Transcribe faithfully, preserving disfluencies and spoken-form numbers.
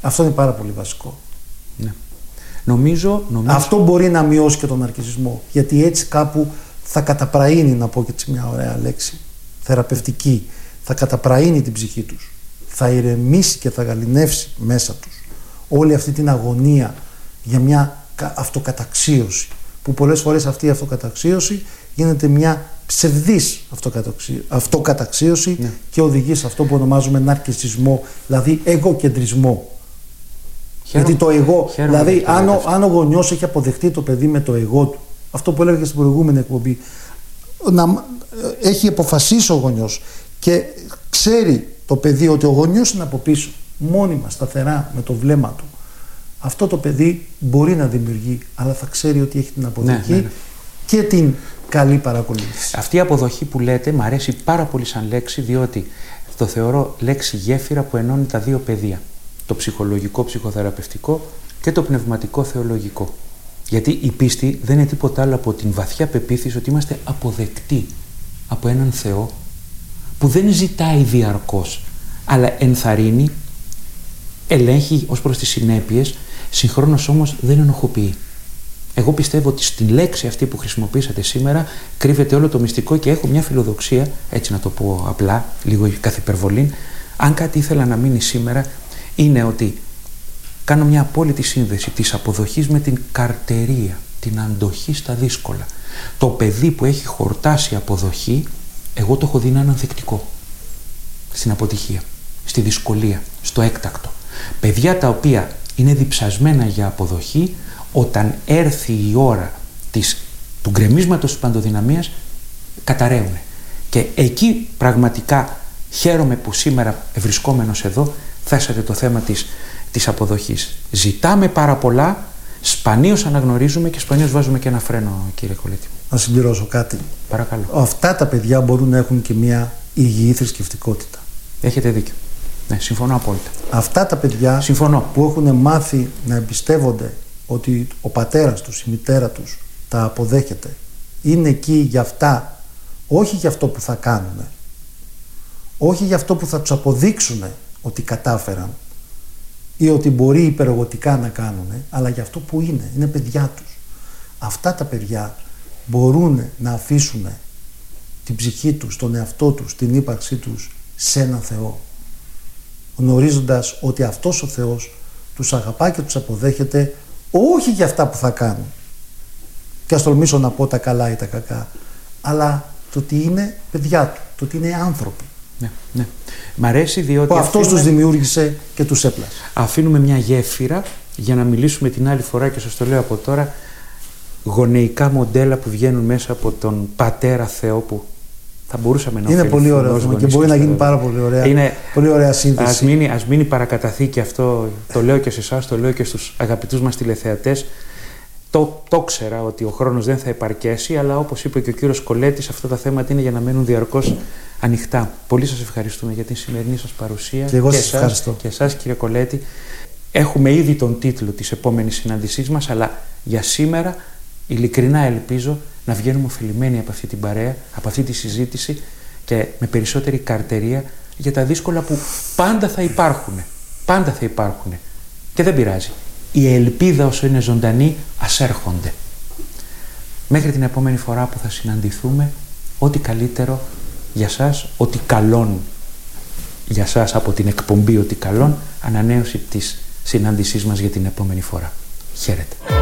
Αυτό είναι πάρα πολύ βασικό. Ναι. Νομίζω, νομίζω... Αυτό μπορεί να μειώσει και τον ναρκισσισμό. Γιατί έτσι κάπου θα καταπραίνει, να πω και έτσι μια ωραία λέξη, θεραπευτική, θα καταπραίνει την ψυχή τους. Θα ηρεμήσει και θα γαληνεύσει μέσα τους όλη αυτή την αγωνία για μια αυτοκαταξίωση. Που πολλές φορές αυτή η αυτοκαταξίωση γίνεται μια ψευδής αυτοκαταξίωση, ναι. Και οδηγεί σε αυτό που ονομάζουμε ναρκισσισμό, δηλαδή εγωκεντρισμό. Χαίρομαι, γιατί το εγώ, δηλαδή αν ο, αν ο γονιός έχει αποδεχτεί το παιδί με το εγώ του, αυτό που έλεγα στην προηγούμενη εκπομπή, να, έχει αποφασίσει ο γονιός και ξέρει το παιδί ότι ο γονιός είναι από πίσω, μόνιμα, σταθερά, με το βλέμμα του, αυτό το παιδί μπορεί να δημιουργεί, αλλά θα ξέρει ότι έχει την αποδοχή, ναι, ναι, ναι. Και την καλή παρακολούθηση. Αυτή η αποδοχή που λέτε μου αρέσει πάρα πολύ σαν λέξη, διότι το θεωρώ λέξη γέφυρα που ενώνει τα δύο πεδία. Το ψυχολογικό, ψυχοθεραπευτικό και το πνευματικό, θεολογικό. Γιατί η πίστη δεν είναι τίποτα άλλο από την βαθιά πεποίθηση ότι είμαστε αποδεκτοί από έναν Θεό που δεν ζητάει διαρκώς, αλλά ενθαρρύνει, ελέγχει ως προς τις συνέπειες, συγχρόνως όμως δεν ενοχοποιεί. Εγώ πιστεύω ότι στη λέξη αυτή που χρησιμοποίησατε σήμερα κρύβεται όλο το μυστικό και έχω μια φιλοδοξία, έτσι να το πω απλά, λίγο καθ' υπερβολή. Αν κάτι ήθελα να μείνει σήμερα, είναι ότι κάνω μια απόλυτη σύνδεση της αποδοχής με την καρτερία, την αντοχή στα δύσκολα. Το παιδί που έχει χορτάσει αποδοχή, εγώ το έχω δει να είναι ανθεκτικό στην αποτυχία, στη δυσκολία, στο έκτακτο. Παιδιά τα οποία είναι διψασμένα για αποδοχή, όταν έρθει η ώρα της, του γκρεμίσματος της παντοδυναμίας, καταραίουνε. Και εκεί πραγματικά χαίρομαι που σήμερα βρισκόμενος εδώ θέσατε το θέμα της, της αποδοχής. Ζητάμε πάρα πολλά, σπανίως αναγνωρίζουμε και σπανίως βάζουμε και ένα φρένο, κύριε Κολέτη. Να συμπληρώσω κάτι. Παρακαλώ. Αυτά τα παιδιά μπορούν να έχουν και μια υγιή θρησκευτικότητα. Έχετε δίκιο. Ναι, συμφωνώ απόλυτα. Αυτά τα παιδιά συμφωνώ. Που έχουν μάθει να εμπιστεύονται ότι ο πατέρας τους, η μητέρα τους τα αποδέχεται, είναι εκεί για αυτά, όχι για αυτό που θα κάνουν, όχι για αυτό που θα τους αποδείξουν ότι κατάφεραν ή ότι μπορεί υπερογωτικά να κάνουν, αλλά για αυτό που είναι, είναι παιδιά τους. Αυτά τα παιδιά μπορούν να αφήσουν την ψυχή τους, τον εαυτό τους, την ύπαρξή τους σε έναν Θεό, γνωρίζοντας ότι αυτός ο Θεός τους αγαπά και τους αποδέχεται, όχι για αυτά που θα κάνουν, και ας τολμήσω να πω τα καλά ή τα κακά, αλλά το ότι είναι παιδιά του, το ότι είναι άνθρωποι. Ναι, ναι. Μ' αρέσει διότι που αυτός αφήνουμε... τους δημιούργησε και τους έπλασε. Αφήνουμε μια γέφυρα για να μιλήσουμε την άλλη φορά, και σας το λέω από τώρα, γονεϊκά μοντέλα που βγαίνουν μέσα από τον Πατέρα Θεό, που θα μπορούσαμε να είναι πολύ ωραίο θέμα και μπορεί να γίνει πάρα πολύ ωραία, είναι... πολύ ωραία σύνθεση. Ας μείνει, ας μείνει παρακαταθήκη αυτό, το λέω και σε εσάς, το λέω και στους αγαπητούς μας τηλεθεατές. Το, το ξέρα ότι ο χρόνος δεν θα επαρκέσει, αλλά όπως είπε και ο κύριος Κολέτης, αυτά τα θέματα είναι για να μένουν διαρκώς ανοιχτά. Πολύ σας ευχαριστούμε για την σημερινή σας παρουσία. Και εγώ και σας εσάς, ευχαριστώ. Και εσάς, κύριε Κολέτη. Έχουμε ήδη τον τίτλο της επόμενης συνάντησής μας, αλλά για σήμερα ειλικρινά ελπίζω να βγαίνουμε ωφελημένοι από αυτή την παρέα, από αυτή τη συζήτηση και με περισσότερη καρτερία για τα δύσκολα που πάντα θα υπάρχουν. Πάντα θα υπάρχουν. Και δεν πειράζει. Η ελπίδα όσο είναι ζωντανή, ας έρχονται. Μέχρι την επόμενη φορά που θα συναντηθούμε, ό,τι καλύτερο για σας, ό,τι καλόν για σας από την εκπομπή, ό,τι καλόν, ανανέωση της συνάντησής μας για την επόμενη φορά. Χαίρετε.